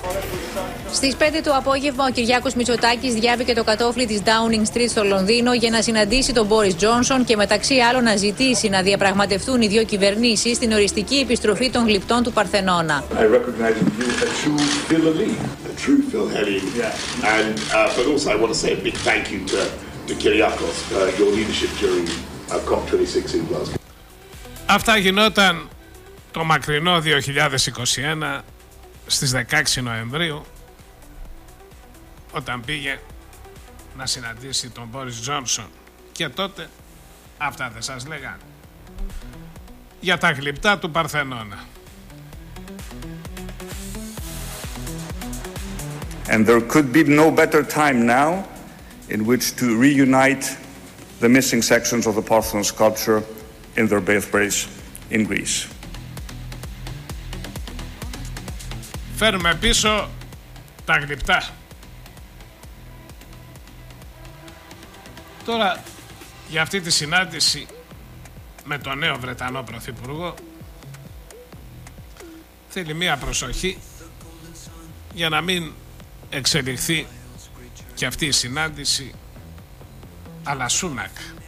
Στις 5 το απόγευμα, ο Κυριάκος Μητσοτάκης διάβηκε το κατόφλι της Downing Street στο Λονδίνο για να συναντήσει τον Μπόρις Τζόνσον και μεταξύ άλλων να ζητήσει να διαπραγματευτούν οι δύο κυβερνήσεις την οριστική επιστροφή των γλυπτών του Παρθενώνα. Αυτά γινόταν το μακρινό 2021 στις 16 Νοεμβρίου, όταν πήγε να συναντήσει τον Μπόρις Τζόνσον, και τότε αυτά δεν σας λέγανε για τα γλυπτά του Παρθενώνα. And there could be no better time now in which to reunite the missing sections of the Parthenon sculpture in their birthplace in Greece. Φέρουμε πίσω τα γλυπτά. Τώρα, για αυτή τη συνάντηση με τον νέο Βρετανό Πρωθυπουργό, θέλει μία προσοχή για να μην εξελιχθεί και αυτή η συνάντηση αλλά Σούνακ.